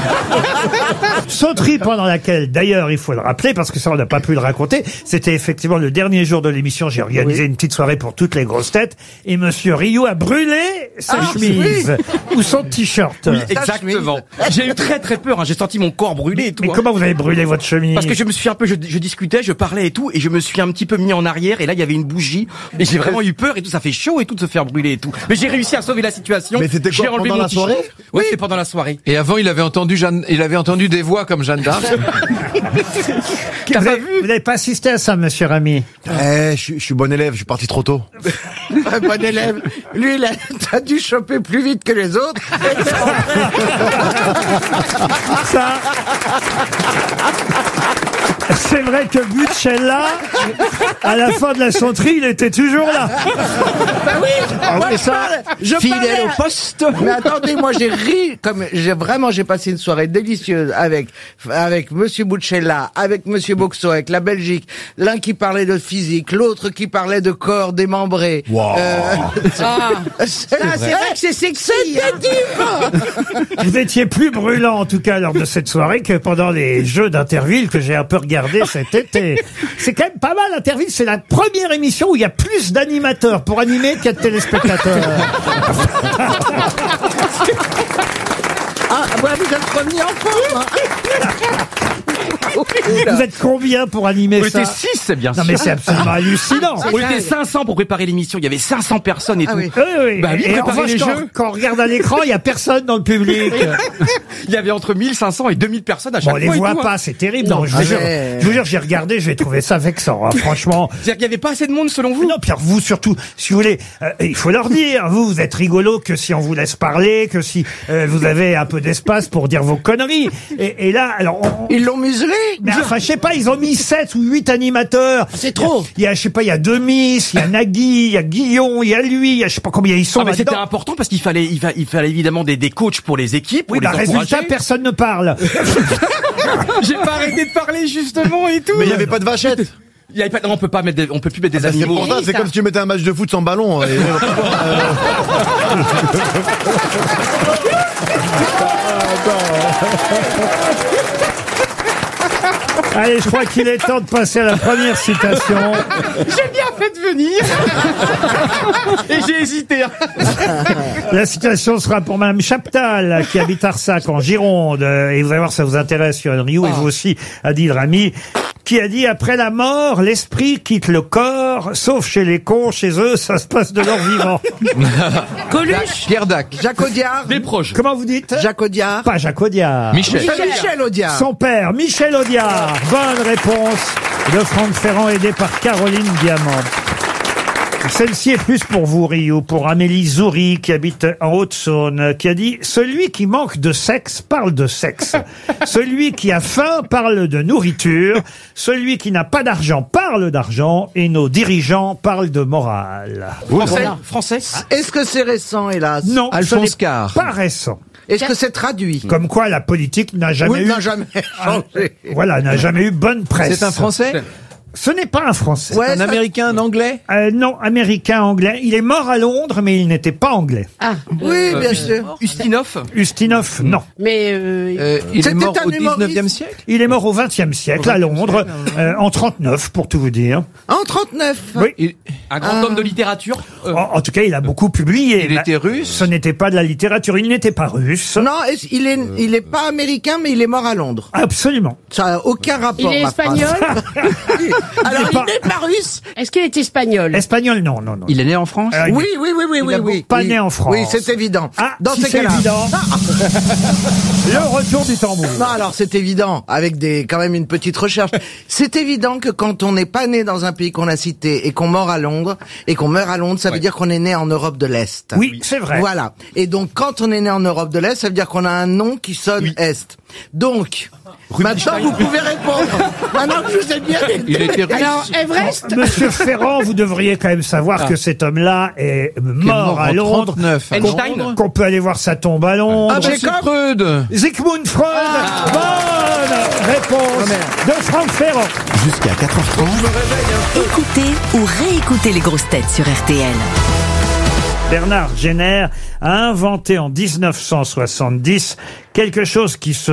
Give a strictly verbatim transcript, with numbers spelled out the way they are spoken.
Sauterie pendant laquelle, d'ailleurs, il faut le rappeler, parce que ça, on n'a pas pu le raconter, c'était effectivement le dernier jour de l'émission. J'ai organisé oui. une petite soirée pour toutes les grosses têtes, et Monsieur Rioux a brûlé sa ah, chemise oui. ou son t-shirt. Oui, exactement. J'ai eu très très peur, hein. J'ai senti mon corps brûler et tout. Mais hein. comment vous avez brûlé votre chemise? Parce que je me suis un peu, je, je discutais, je parlais et tout, et je me suis un petit peu mis en arrière, et là il y avait une bougie, et j'ai vraiment eu peur et tout, ça fait chaud et tout de se faire brûler et tout. Mais j'ai réussi à sauver la situation. Mais c'était quoi, pendant la soirée? Oui, c'est pendant la soirée. Et avant, il avait entendu Jeanne, il avait entendu des voix comme Jeanne d'Arc. Vous n'avez pas, pas assisté à ça, Monsieur Rami? Eh, je suis bon élève, je suis parti trop tôt. Bon élève. Lui, il a, t'as dû choper plus vite que les autres. Ça. C'est vrai que Butchella, à la fin de la sauterie, il était toujours là. Bah oui, ah, moi, oui, je ça, parle, je fidèle parlais. au poste. Mais attendez, moi j'ai ri, comme j'ai vraiment j'ai passé une soirée délicieuse avec avec Monsieur Butchella, avec Monsieur Boxo, avec la Belgique, l'un qui parlait de physique, l'autre qui parlait de corps démembré. Wow. Euh, ah, c'est vrai, vrai que c'est sexy. Hein. Vous étiez plus brûlant en tout cas lors de cette soirée que pendant les Jeux d'Interville que j'ai un peu regardé cet été. C'est quand même pas mal, Interville, c'est la première émission où il y a plus d'animateurs pour animer qu'il y a de téléspectateurs. Ah, ouais, vous êtes remis en forme. Hein. Vous êtes combien pour animer on ça? On était six, c'est bien non, sûr. Non mais c'est absolument hallucinant. On était cinq cents pour préparer l'émission. Il y avait cinq cents personnes et ah tout. Oui, oui, oui. Bah, oui, et en revanche, les quand, jeux. quand on regarde à l'écran, il y a personne dans le public. Il y avait entre mille cinq cents et deux mille personnes à chaque bon, fois. On les voit tout, pas, hein. c'est terrible. Non, je, vous jure, je vous jure, j'ai regardé, j'ai trouvé ça vexant, hein, franchement. C'est-à-dire qu'il n'y avait pas assez de monde selon vous? Non, Pierre, vous surtout, si vous voulez, euh, il faut leur dire, vous, vous êtes rigolo que si on vous laisse parler, que si euh, vous avez un peu d'espace pour dire vos conneries. Et, et là, alors... On... Ils l'ont muselé? Mais enfin, je sais pas, ils ont mis sept ou huit animateurs. C'est trop. Il y a, je sais pas, il y a Demis, il y a Nagui, il y a Guillon, il y a lui, il y a je sais pas combien ils sont. Ah, mais c'était important parce qu'il fallait, il fallait, il fallait évidemment des, des coachs pour les équipes, pour oui, les bah, encourager. Résultat, personne ne parle. J'ai pas arrêté de parler justement et tout. Mais il y avait pas de vachette. Il y avait pas, on peut pas mettre, des, on peut plus mettre des ah, animaux. C'est pour ça, c'est comme si tu mettais un match de foot sans ballon. Et... Allez, je crois qu'il est temps de passer à la première citation. J'ai bien fait de venir. Et j'ai hésité. La citation sera pour Madame Chaptal, qui habite Arsac, en Gironde. Et vous allez voir, ça vous intéresse, sur Rioux, et vous aussi, Adil Rami, qui a dit « Après la mort, l'esprit quitte le corps, sauf chez les cons, chez eux, ça se passe de leur vivant. » Coluche. Pierre Dac. Jacques Audiard. Des proches. Comment vous dites? Jacques Audiard. Pas Jacques Audiard. Michel. Michel, Michel Audiard. Son père, Michel Audiard. Bonne réponse de Franck Ferrand, aidé par Caroline Diamant. Celle-ci est plus pour vous, Rio, pour Amélie Zoury, qui habite en Haute-Saône, qui a dit « Celui qui manque de sexe parle de sexe. Celui qui a faim parle de nourriture. Celui qui n'a pas d'argent parle d'argent. Et nos dirigeants parlent de morale. » Français. Français. Est-ce que c'est récent, hélas? Non, Alphonse ce n'est Carr. pas récent. Est-ce que c'est traduit? Comme quoi la politique n'a jamais Oui, eu... n'a jamais changé. Voilà, n'a jamais eu bonne presse. C'est un Français? Ce n'est pas un Français. Ouais, Un ça- Américain, un Anglais? Euh, non, américain, anglais. Il est mort à Londres, mais il n'était pas anglais. Ah, Oui, bien sûr. Ustinov. Ustinov, non. mais euh, Euh, il est C'était mort un au humoriste. dix-neuvième siècle? Il est mort au vingtième siècle, à Londres, euh, en trente-neuf, pour tout vous dire. En trente-neuf. Oui. Il, Un grand homme de littérature. Euh, En, en tout cas, il a beaucoup publié. il était russe? Ce n'était pas de la littérature, il n'était pas russe. Non, est-ce- il est, il est pas américain, mais il est mort à Londres. Absolument. Ça n'a aucun rapport. il est ma phrase. espagnol. Alors, pas- il n'est pas russe. Est-ce qu'il est espagnol? Espagnol, non, non, non. Il est né en France? Euh, Oui, oui, oui, oui, Il oui, a oui. pas oui. né en France. Oui, c'est évident. Ah, Dans si ces c'est cas-là. évident. Le retour du tambour. Non, alors c'est évident, avec des quand même une petite recherche. C'est évident que quand on n'est pas né dans un pays qu'on a cité et qu'on meurt à Londres, et qu'on meurt à Londres, ça veut Ouais. dire qu'on est né en Europe de l'Est. Oui, c'est vrai. Voilà. Et donc, quand on est né en Europe de l'Est, ça veut dire qu'on a un nom qui sonne Est. Donc, maintenant, vous pouvez répondre. Maintenant que je vous ai bien Il était russe? Alors, Everest? Monsieur Ferrand, vous devriez quand même savoir que cet homme-là est mort, mort à en Londres. trente-neuf, à Einstein. Londres. Qu'on peut aller voir sa tombe à Londres. Ah, bah, c'est Freud! Sigmund Freud. Bonne réponse de Franck Ferrand. Jusqu'à quatre heures trente. Écoutez ou réécoutez les grosses têtes sur R T L. Bernard Jenner a inventé en dix-neuf cent soixante-dix quelque chose qui se